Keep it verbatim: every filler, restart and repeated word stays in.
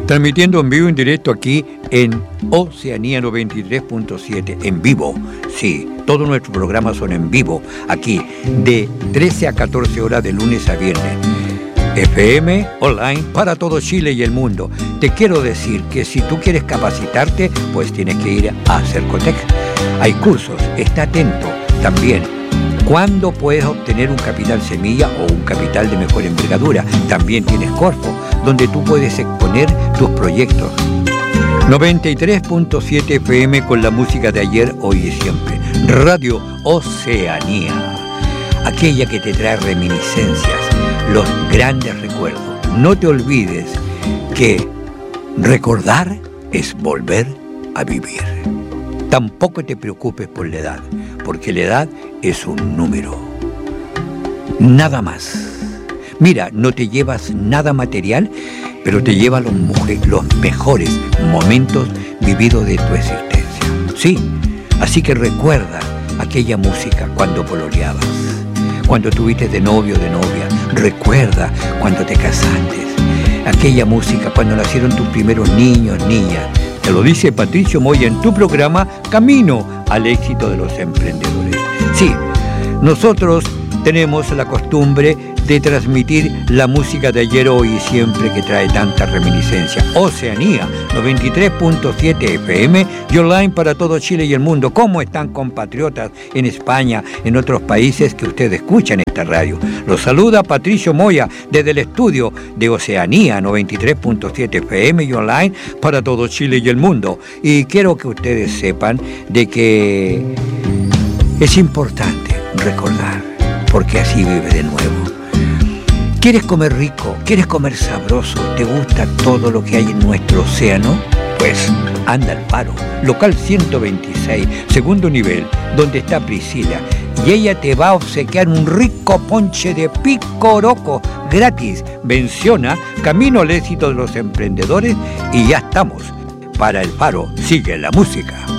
Transmitiendo en vivo en directo aquí en Oceanía noventa y tres punto siete, en vivo, sí, todos nuestros programas son en vivo, aquí de trece a catorce horas de lunes a viernes. F M, online, para todo Chile y el mundo. Te quiero decir que si tú quieres capacitarte, pues tienes que ir a Cercotec. Hay cursos, está atento también. ¿Cuándo puedes obtener un capital semilla o un capital de mejor envergadura? También tienes Corfo, donde tú puedes exponer tus proyectos. noventa y tres punto siete F M con la música de ayer, hoy y siempre. Radio Oceanía, aquella que te trae reminiscencias, los grandes recuerdos. No te olvides que recordar es volver a vivir. Tampoco te preocupes por la edad, porque la edad es un número. Nada más. Mira, no te llevas nada material, pero te llevas los, los mejores momentos vividos de tu existencia. Sí, así que recuerda aquella música cuando pololeabas, cuando tuviste de novio o de novia. Recuerda cuando te casaste, aquella música cuando nacieron tus primeros niños, niñas. Te lo dice Patricio Moya en tu programa Camino al éxito de los emprendedores. Sí, nosotros tenemos la costumbre de transmitir la música de ayer, hoy y siempre, que trae tanta reminiscencia. Oceanía noventa y tres punto siete F M y online para todo Chile y el mundo. ¿Cómo están, compatriotas en España, en otros países que ustedes escuchan esta radio? Los saluda Patricio Moya desde el estudio de Oceanía noventa y tres punto siete F M y online para todo Chile y el mundo. Y quiero que ustedes sepan de que es importante recordar, porque así vive de nuevo. ¿Quieres comer rico? ¿Quieres comer sabroso? ¿Te gusta todo lo que hay en nuestro océano? Pues anda al Faro, local ciento veintiséis, segundo nivel, donde está Priscila. Y ella te va a obsequiar un rico ponche de picoroco gratis. Menciona Camino al éxito de los emprendedores y ya estamos. Para el Faro, sigue la música.